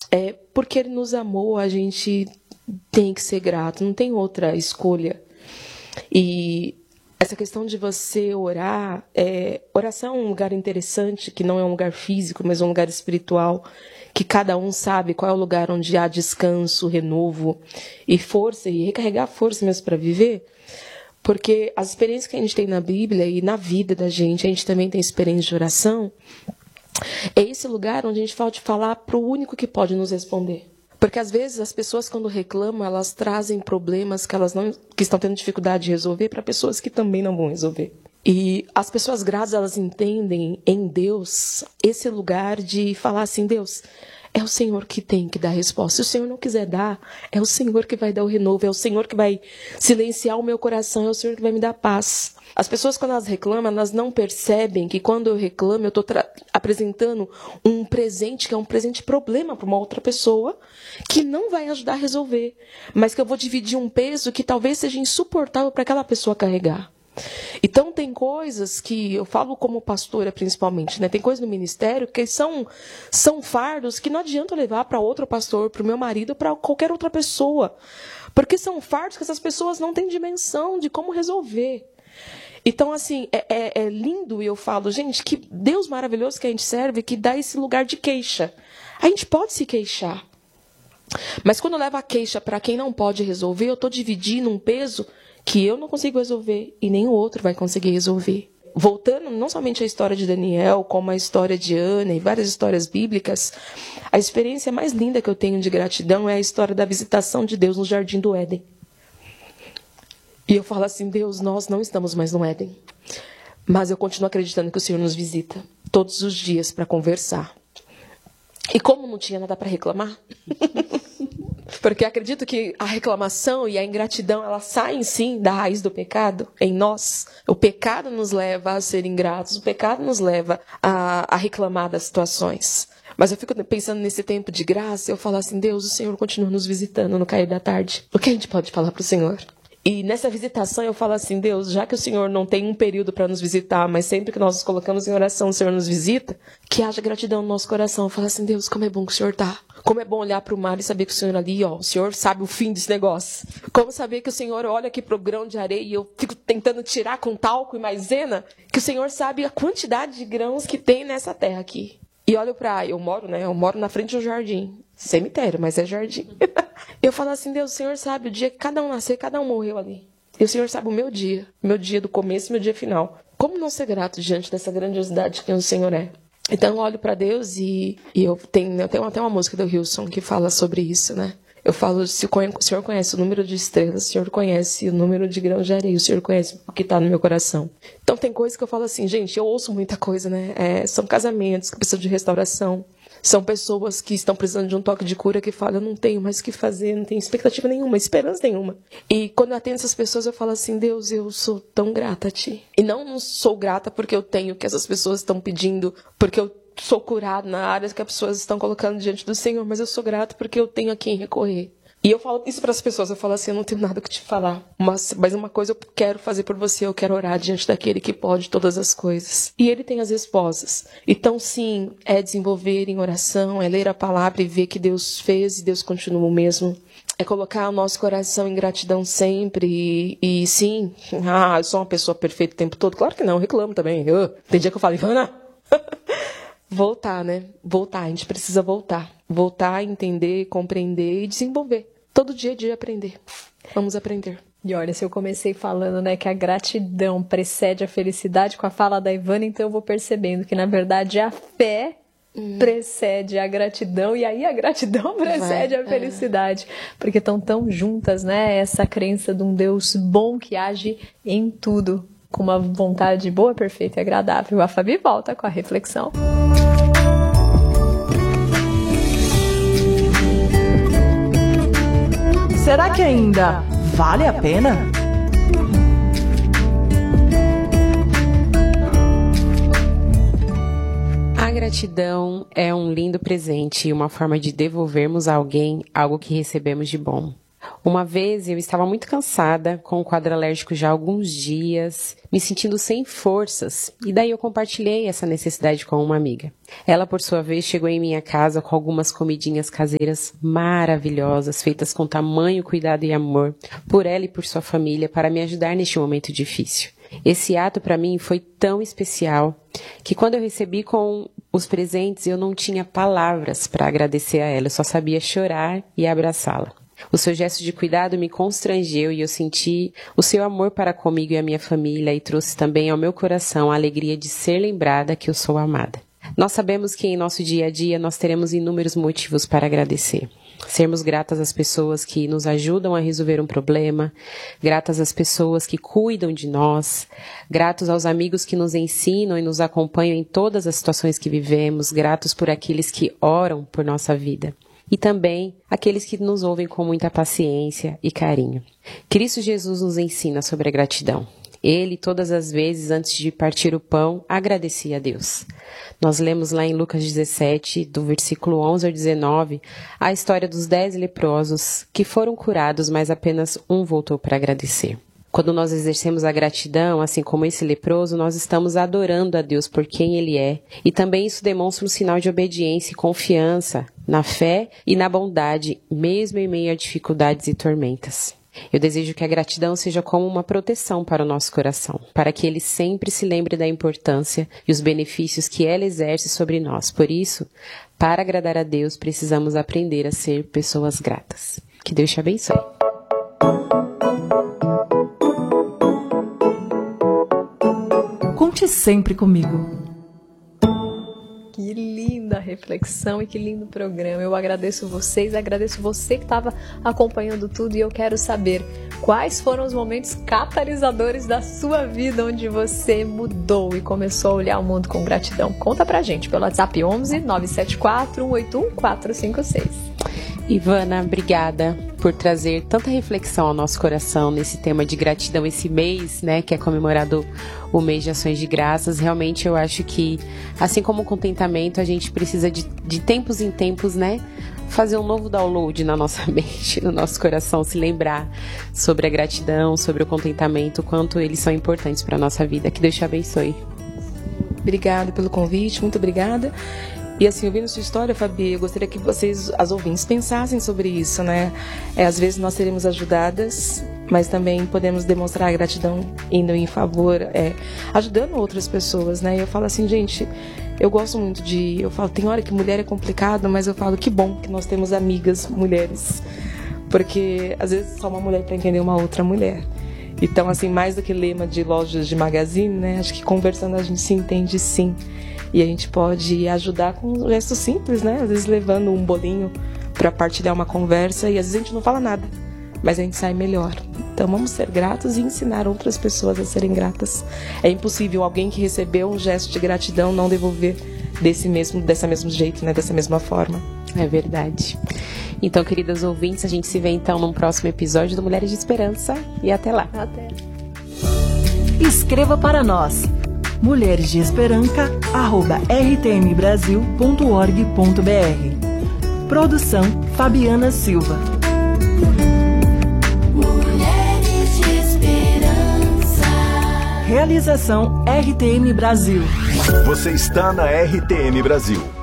Porque Ele nos amou, a gente tem que ser grato, não tem outra escolha. E essa questão de você orar, oração é um lugar interessante, que não é um lugar físico, mas um lugar espiritual, que cada um sabe qual é o lugar onde há descanso, renovo e força, e recarregar força mesmo para viver. Porque as experiências que a gente tem na Bíblia e na vida da gente, a gente também tem experiência de oração, é esse lugar onde a gente pode falar para o único que pode nos responder. Porque às vezes as pessoas quando reclamam, elas trazem problemas que estão tendo dificuldade de resolver para pessoas que também não vão resolver. E as pessoas gratas, elas entendem em Deus esse lugar de falar assim, Deus, é o Senhor que tem que dar a resposta. Se o Senhor não quiser dar, é o Senhor que vai dar o renovo, é o Senhor que vai silenciar o meu coração, é o Senhor que vai me dar paz. As pessoas, quando elas reclamam, elas não percebem que quando eu reclamo, eu estou apresentando um presente, que é um presente problema para uma outra pessoa, que não vai ajudar a resolver, mas que eu vou dividir um peso que talvez seja insuportável para aquela pessoa carregar. Então, tem coisas que, eu falo como pastora principalmente, né? Tem coisas no ministério que são fardos que não adianta levar para outro pastor, para o meu marido, para qualquer outra pessoa. Porque são fardos que essas pessoas não têm dimensão de como resolver. Então, assim, é lindo, e eu falo, gente, que Deus maravilhoso que a gente serve, que dá esse lugar de queixa. A gente pode se queixar. Mas quando eu levo a queixa para quem não pode resolver, eu estou dividindo um peso que eu não consigo resolver e nem o outro vai conseguir resolver. Voltando não somente à história de Daniel, como a história de Ana e várias histórias bíblicas, a experiência mais linda que eu tenho de gratidão é a história da visitação de Deus no Jardim do Éden. E eu falo assim, Deus, nós não estamos mais no Éden, mas eu continuo acreditando que o Senhor nos visita todos os dias para conversar. E como não tinha nada para reclamar, porque acredito que a reclamação e a ingratidão, elas saem sim da raiz do pecado em nós. O pecado nos leva a ser ingratos, o pecado nos leva a reclamar das situações. Mas eu fico pensando nesse tempo de graça, eu falo assim, Deus, o Senhor continua nos visitando no cair da tarde. O que a gente pode falar para o Senhor? E nessa visitação eu falo assim, Deus, já que o Senhor não tem um período para nos visitar, mas sempre que nós nos colocamos em oração, o Senhor nos visita, que haja gratidão no nosso coração. Eu falo assim, Deus, como é bom que o Senhor está. Como é bom olhar para o mar e saber que o Senhor ali, ó, o Senhor sabe o fim desse negócio. Como saber que o Senhor olha aqui para o grão de areia e eu fico tentando tirar com talco e maisena, que o Senhor sabe a quantidade de grãos que tem nessa terra aqui. E olho para, eu moro na frente de um jardim, cemitério, mas é jardim. Eu falo assim, Deus, o Senhor sabe o dia que cada um nasceu, cada um morreu ali. E o Senhor sabe o meu dia do começo e meu dia final. Como não ser grato diante dessa grandiosidade que o Senhor é? Então eu olho para Deus e eu tenho até uma música do Wilson que fala sobre isso, né? Eu falo, se o Senhor conhece o número de estrelas, o Senhor conhece o número de grãos de areia, o Senhor conhece o que está no meu coração. Então tem coisas que eu falo assim, gente, eu ouço muita coisa, né? São casamentos que precisam de restauração. São pessoas que estão precisando de um toque de cura que falam, eu não tenho mais o que fazer, não tenho expectativa nenhuma, esperança nenhuma. E quando eu atendo essas pessoas, eu falo assim, Deus, eu sou tão grata a Ti. E não sou grata porque eu tenho o que essas pessoas estão pedindo, porque eu sou curado na área que as pessoas estão colocando diante do Senhor, mas eu sou grato porque eu tenho a quem recorrer. E eu falo isso para as pessoas, eu falo assim, eu não tenho nada que te falar, mas uma coisa eu quero fazer por você, eu quero orar diante daquele que pode todas as coisas. E ele tem as respostas. Então sim, é desenvolver em oração, é ler a palavra e ver que Deus fez e Deus continua o mesmo. É colocar o nosso coração em gratidão sempre e sim, eu sou uma pessoa perfeita o tempo todo. Claro que não, eu reclamo também. Tem dia que eu falo, Ivana... Voltar, né? Voltar, a gente precisa voltar. Voltar, entender, compreender e desenvolver. Todo dia é dia aprender. Vamos aprender. E olha, se eu comecei falando, né, que a gratidão precede a felicidade com a fala da Ivana, então eu vou percebendo que, na verdade, a fé precede a gratidão e aí a gratidão precede a felicidade. Porque estão tão juntas, né? Essa crença de um Deus bom que age em tudo, com uma vontade boa, perfeita e agradável. A Fabi volta com a reflexão. Será que ainda vale a pena? A gratidão é um lindo presente e uma forma de devolvermos a alguém algo que recebemos de bom. Uma vez eu estava muito cansada, com um quadro alérgico já há alguns dias, me sentindo sem forças, e daí eu compartilhei essa necessidade com uma amiga. Ela, por sua vez, chegou em minha casa com algumas comidinhas caseiras maravilhosas, feitas com tamanho cuidado e amor, por ela e por sua família, para me ajudar neste momento difícil. Esse ato para mim foi tão especial que quando eu recebi com os presentes eu não tinha palavras para agradecer a ela, eu só sabia chorar e abraçá-la. O seu gesto de cuidado me constrangeu e eu senti o seu amor para comigo e a minha família e trouxe também ao meu coração a alegria de ser lembrada que eu sou amada. Nós sabemos que em nosso dia a dia nós teremos inúmeros motivos para agradecer. Sermos gratas às pessoas que nos ajudam a resolver um problema, gratas às pessoas que cuidam de nós, gratos aos amigos que nos ensinam e nos acompanham em todas as situações que vivemos, gratos por aqueles que oram por nossa vida. E também aqueles que nos ouvem com muita paciência e carinho. Cristo Jesus nos ensina sobre a gratidão. Ele, todas as vezes, antes de partir o pão, agradecia a Deus. Nós lemos lá em Lucas 17, do versículo 11 ao 19, a história dos 10 leprosos que foram curados, mas apenas um voltou para agradecer. Quando nós exercemos a gratidão, assim como esse leproso, nós estamos adorando a Deus por quem Ele é. E também isso demonstra um sinal de obediência e confiança na fé e na bondade, mesmo em meio a dificuldades e tormentas. Eu desejo que a gratidão seja como uma proteção para o nosso coração, para que ele sempre se lembre da importância e os benefícios que ela exerce sobre nós. Por isso, para agradar a Deus, precisamos aprender a ser pessoas gratas. Que Deus te abençoe. Conte sempre comigo. Que linda reflexão e que lindo programa. Eu agradeço vocês, agradeço você que estava acompanhando tudo e eu quero saber quais foram os momentos catalisadores da sua vida onde você mudou e começou a olhar o mundo com gratidão. Conta pra gente pelo WhatsApp 11 974 181 456. Ivana, obrigada por trazer tanta reflexão ao nosso coração nesse tema de gratidão esse mês, né, que é comemorado o mês de ações de graças. Realmente eu acho que, assim como o contentamento, a gente precisa de tempos em tempos, né, fazer um novo download na nossa mente, no nosso coração, se lembrar sobre a gratidão, sobre o contentamento, o quanto eles são importantes para a nossa vida. Que Deus te abençoe. Obrigada pelo convite, muito obrigada. E assim, ouvindo sua história, Fabi, eu gostaria que vocês, as ouvintes, pensassem sobre isso, né? Às vezes nós seremos ajudadas, mas também podemos demonstrar a gratidão indo em favor, ajudando outras pessoas, né? E eu falo assim, gente, eu gosto muito eu falo, tem hora que mulher é complicado, mas eu falo, que bom que nós temos amigas mulheres, porque às vezes só uma mulher para entender uma outra mulher. Então, assim, mais do que lema de lojas de magazine, né? Acho que conversando a gente se entende sim. E a gente pode ajudar com um gesto simples, né? Às vezes levando um bolinho para partilhar uma conversa e às vezes a gente não fala nada, mas a gente sai melhor. Então vamos ser gratos e ensinar outras pessoas a serem gratas. É impossível alguém que recebeu um gesto de gratidão não devolver desse mesmo jeito, né? Dessa mesma forma. É verdade. Então, queridas ouvintes, a gente se vê então num próximo episódio do Mulheres de Esperança e até lá. Até. Escreva para nós mulheresdeesperanca@rtmbrasil.org.br. Produção Fabiana Silva. Mulheres de Esperança. Realização RTM Brasil. Você está na RTM Brasil.